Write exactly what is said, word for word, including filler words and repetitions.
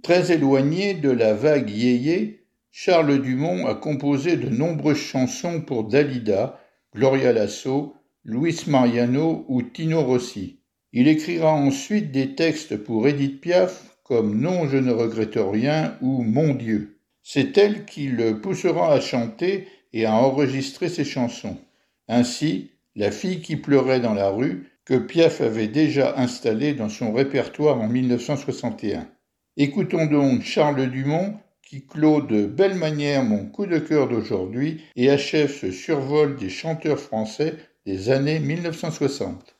Très éloigné de la vague yéyé, Charles Dumont a composé de nombreuses chansons pour Dalida, Gloria Lasso, Luis Mariano ou Tino Rossi. Il écrira ensuite des textes pour Édith Piaf comme Non, je ne regrette rien ou Mon Dieu. C'est elle qui le poussera à chanter et à enregistrer ses chansons. Ainsi, La fille qui pleurait dans la rue, que Piaf avait déjà installée dans son répertoire en mille neuf cent soixante et un. Écoutons donc Charles Dumont qui clôt de belle manière mon coup de cœur d'aujourd'hui et achève ce survol des chanteurs français des années mille neuf cent soixante.